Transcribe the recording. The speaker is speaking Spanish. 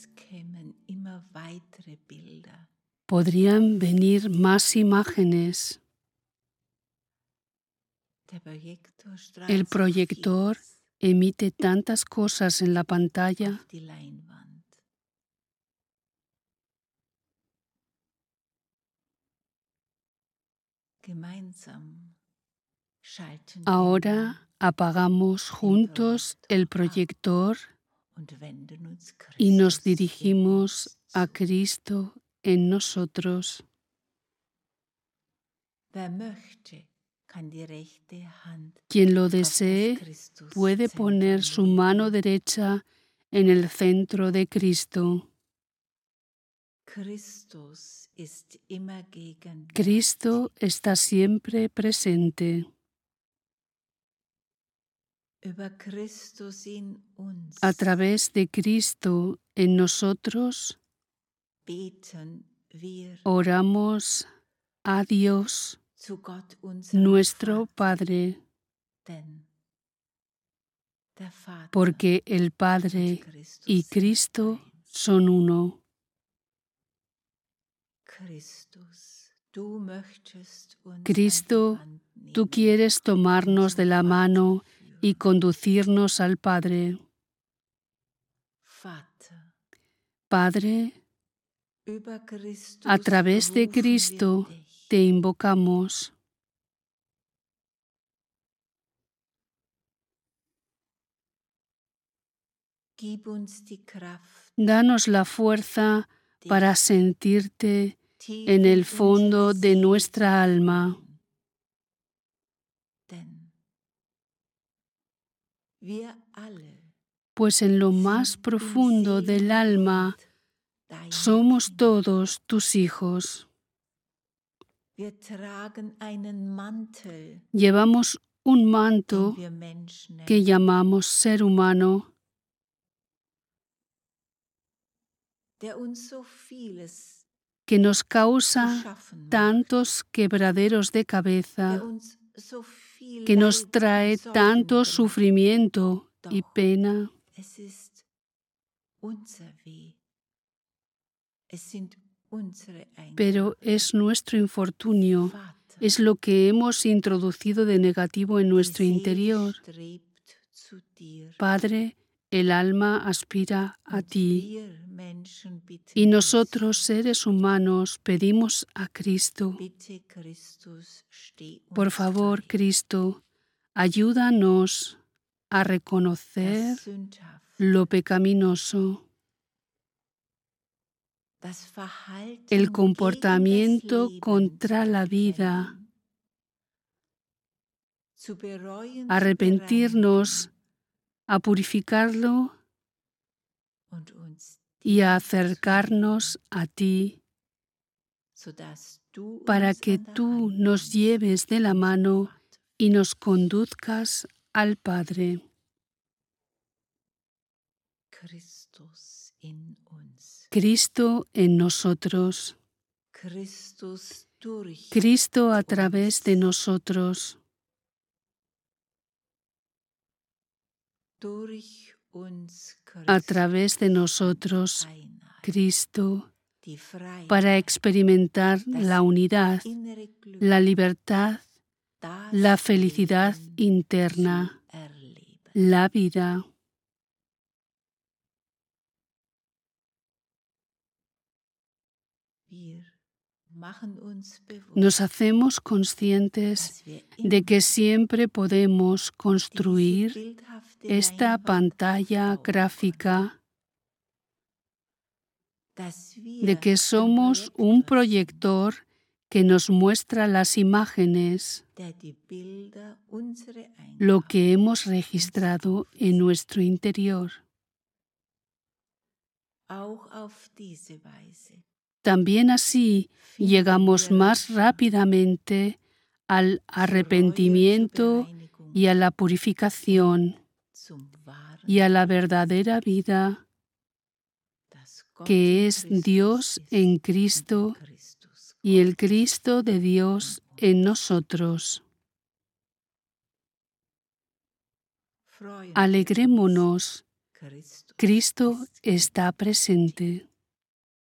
Podrían venir más imágenes. El proyector emite tantas cosas en la pantalla. Ahora apagamos juntos el proyector y nos dirigimos a Cristo en nosotros. Quien lo desee puede poner su mano derecha en el centro de Cristo. Cristo está siempre presente. A través de Cristo en nosotros, oramos a Dios, nuestro Padre, porque el Padre y Cristo son uno. Cristo, tú quieres tomarnos de la mano y conducirnos al Padre. Padre, a través de Cristo te invocamos. Danos la fuerza para sentirte en el fondo de nuestra alma. Pues en lo más profundo del alma somos todos tus hijos. Llevamos un manto que llamamos ser humano, que nos causa tantos quebraderos de cabeza, que nos trae tanto sufrimiento y pena. Pero es nuestro infortunio, es lo que hemos introducido de negativo en nuestro interior. Padre, el alma aspira a ti y nosotros, seres humanos, pedimos a Cristo. Por favor, Cristo, ayúdanos a reconocer lo pecaminoso, el comportamiento contra la vida, arrepentirnos, a purificarlo y a acercarnos a ti, para que tú nos lleves de la mano y nos conduzcas al Padre. Cristo en nosotros. Cristo a través de nosotros. A través de nosotros, Cristo, para experimentar la unidad, la libertad, la felicidad interna, la vida. Nos hacemos conscientes de que siempre podemos construir esta pantalla gráfica, de que somos un proyector que nos muestra las imágenes, lo que hemos registrado en nuestro interior. También así llegamos más rápidamente al arrepentimiento y a la purificación y a la verdadera vida que es Dios en Cristo y el Cristo de Dios en nosotros. Alegrémonos, Cristo está presente.